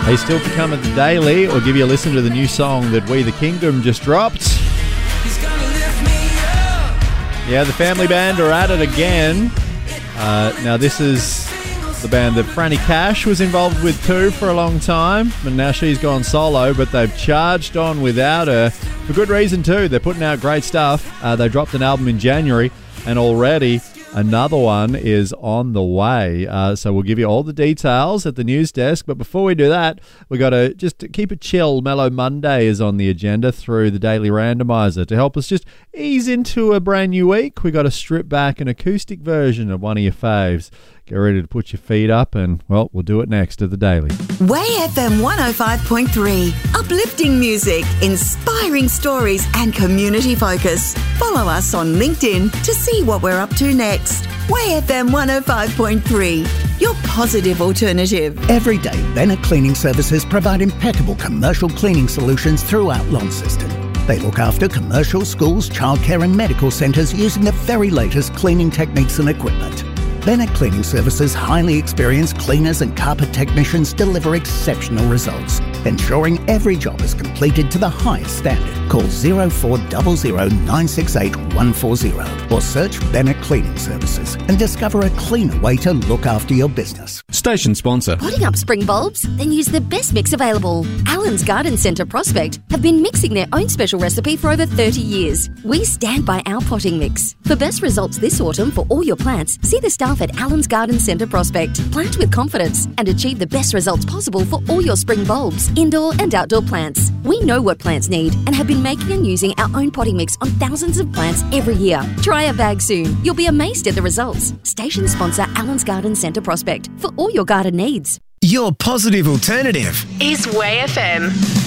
Hey, still to come at the Daily, or give you a listen to the new song that We the Kingdom just dropped. Yeah, the Family Band are at it again. Now, this is the band that Franny Cash was involved with too for a long time, and now she's gone solo, but they've charged on without her for good reason too. They're putting out great stuff. They dropped an album in January, and already another one is on the way. So we'll give you all the details at the news desk. But before we do that, we got to just keep it chill. Mellow Monday is on the agenda through the Daily Randomizer. To help us just ease into a brand new week, we got to strip back an acoustic version of one of your faves. Get ready to put your feet up and, well, we'll do it next at the Daily. Way FM 105.3. Uplifting music, inspiring stories and community focus. Follow us on LinkedIn to see what we're up to next. Way FM 105.3. Your positive alternative. Every day, Bennett Cleaning Services provide impeccable commercial cleaning solutions throughout Launceston. They look after commercial, schools, childcare and medical centres using the very latest cleaning techniques and equipment. Bennett Cleaning Services' highly experienced cleaners and carpet technicians deliver exceptional results, ensuring every job is completed to the highest standard. Call 0400 968 140 or search Bennett Cleaning Services and discover a cleaner way to look after your business. Station sponsor. Potting up spring bulbs? Then use the best mix available. Allen's Garden Centre Prospect have been mixing their own special recipe for over 30 years. We stand by our potting mix. For best results this autumn for all your plants, see the staff at Allen's Garden Centre Prospect. Plant with confidence and achieve the best results possible for all your spring bulbs, indoor and outdoor plants. We know what plants need and have been making and using our own potting mix on thousands of plants every year. Try a bag soon. You'll be amazed at the results. Station sponsor Allen's Garden Centre Prospect for all your garden needs. Your positive alternative is Way FM.